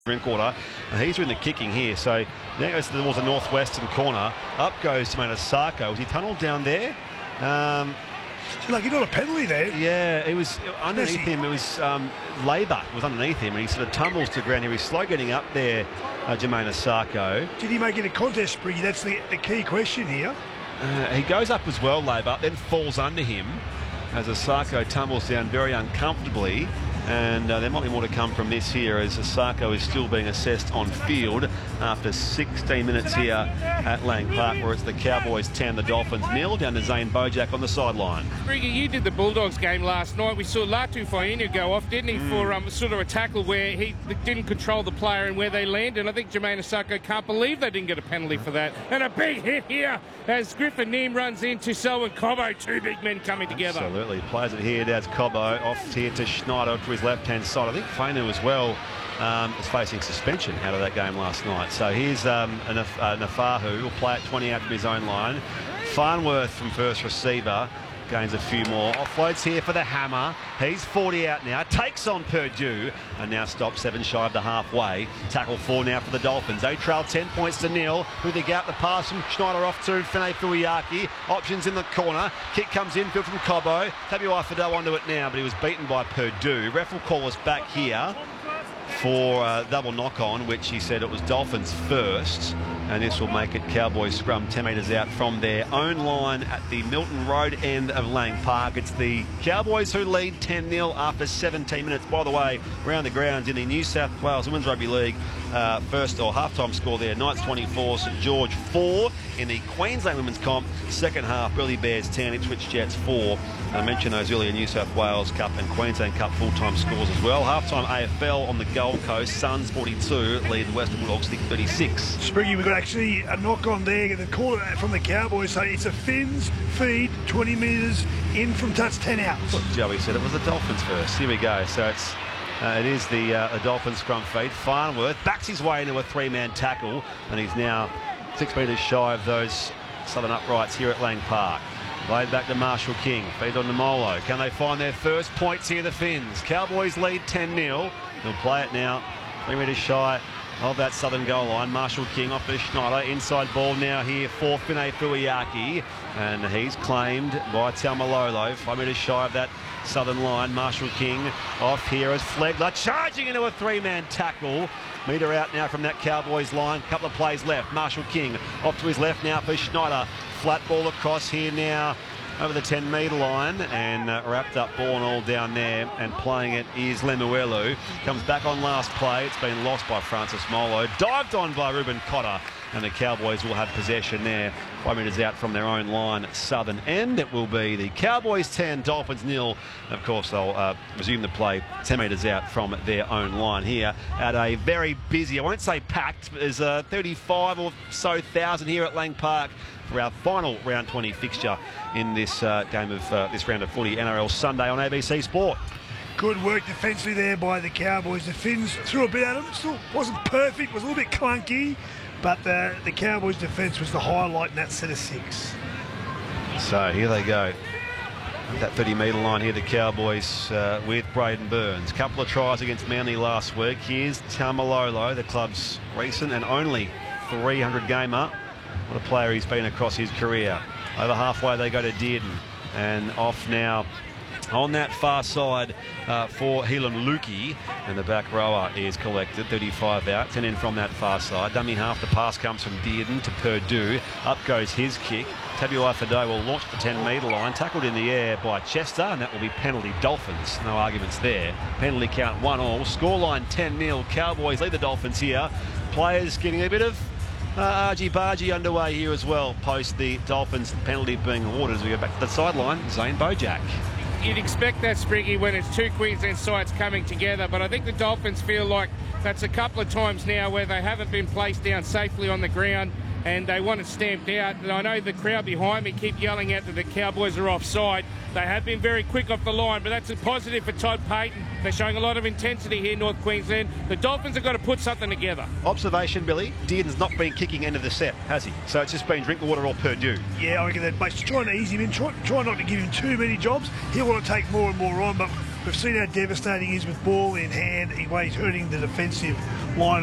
Drinkwater. He's doing the kicking here, so now goes towards the northwestern corner. Up goes Jamayne Isaako. Was he tunnelled down there? Like, he got a penalty there. Yeah, it was underneath him. It was Labour was underneath him, and he sort of tumbles to the ground. He was slow getting up there, Jamayne Isaako. Did he make it a contest, Spriggy? That's the key question here. He goes up as well, Labour, then falls under him as Isaako tumbles down very uncomfortably. And there might be more to come from this here, as Isaako is still being assessed on field after 16 minutes here at Lang Park, where it's the Cowboys 10, the Dolphins 0, down to Zane Bojack on the sideline. Spriggy, you did the Bulldogs game last night. We saw Latu Fainu go off, didn't he, for sort of a tackle where he didn't control the player and where they landed. And I think Jamayne Isaako can't believe they didn't get a penalty for that. And a big hit here as Griffin Neame runs into Selwyn Cobbo. Two big men coming together. Absolutely. Plays it here. That's Cobbo off here to Schneider to his left-hand side. I think Fainu as well is facing suspension out of that game last night. So here's Nafahu, who'll play at 20 out from his own line. Farnworth from first receiver gains a few more. Offloads here for the Hammer. He's 40 out now. Takes on Purdue and now stops 7 shy of the halfway. Tackle 4 now for the Dolphins. They trail 10 points to 0. Who they get the pass from Schneider off to Fene Fuiaki. Options in the corner. Kick comes in, field from Cobbo. Tabuai-Fidow onto it now, but he was beaten by Purdue. Ref will call us back here for double knock-on, which he said it was Dolphins first, and this will make it Cowboys scrum 10 metres out from their own line at the Milton Road end of Lang Park. It's the Cowboys who lead 10-0 after 17 minutes. By the way, around the grounds in the New South Wales Women's Rugby League first or half-time score there, Knights 24, St George 4. In the Queensland Women's Comp, second half, Burleigh Bears 10, Ipswich Jets 4. I mentioned those earlier, New South Wales Cup and Queensland Cup full-time scores as well. Half-time AFL on the Gold Coast, Suns 42, lead Western Bulldogs 36. Spriggy, we've got actually a knock-on there. The call from the Cowboys, so it's a Finns feed, 20 metres in from touch, 10 out. What Joey said, it was the Dolphins first. Here we go. So it is the Dolphins scrum feed. Farnworth backs his way into a 3-man tackle, and he's now 6 metres shy of those southern uprights here at Lang Park. Laid back to Marshall King. Feed on to Molo. Can they find their first points here, the Finns? Cowboys lead 10-0. They'll play it now. 3 metres shy of that southern goal line. Marshall King off to Schneider. Inside ball now here for Fene Fuiaki. And he's claimed by Taumalolo. 5 metres shy of that southern line. Marshall King off here as Flegler charging into a 3-man tackle. Metre out now from that Cowboys line. Couple of plays left. Marshall King off to his left now for Schneider. Flat ball across here now over the 10-metre line, and wrapped up ball and all down there, and playing it is Lemuelu. Comes back on last play. It's been lost by Francis Molo. Dived on by Ruben Cotter, and the Cowboys will have possession there. 5 metres out from their own line, southern end. It will be the Cowboys 10, Dolphins 0. Of course, they'll resume the play 10 metres out from their own line here at a very busy, I won't say packed, but there's 35 or so thousand here at Lang Park for our final round 20 fixture in this game of this round of footy, NRL Sunday on ABC Sport. Good work defensively there by the Cowboys. The Finns threw a bit at them. Still wasn't perfect, was a little bit clunky, but the Cowboys' defence was the highlight in that set of 6. So here they go. That 30-metre line here, the Cowboys with Braden Burns. Couple of tries against Manly last week. Here's Taumalolo, the club's recent and only 300-gamer. What a player he's been across his career. Over halfway they go to Dearden, and off now on that far side for Helam Lukey, and the back rower is collected. 35 out, 10 in from that far side. Dummy half, the pass comes from Dearden to Purdue. Up goes his kick. Tabuai-Fidow will launch the 10-metre line, tackled in the air by Chester, and that will be penalty Dolphins. No arguments there. Penalty count 1-1. Scoreline 10-0. Cowboys lead the Dolphins here. Players getting a bit of argy-bargy underway here as well, post the Dolphins penalty being awarded. As we go back to the sideline, Zane Bojack. You'd expect that, Spriggy, when it's two Queensland sides coming together, but I think the Dolphins feel like that's a couple of times now where they haven't been placed down safely on the ground, and they want it stamped out. And I know the crowd behind me keep yelling out that the Cowboys are offside. They have been very quick off the line, but that's a positive for Todd Payton. They're showing a lot of intensity here, North Queensland. The Dolphins have got to put something together. Observation, Billy. Dearden's not been kicking end of the set, has he? So it's just been Drinkwater or Purdue. Yeah, I reckon that mate's trying to ease him in, try not to give him too many jobs. He'll want to take more and more on, but we've seen how devastating he is with ball in hand, the way he's hurting the defensive line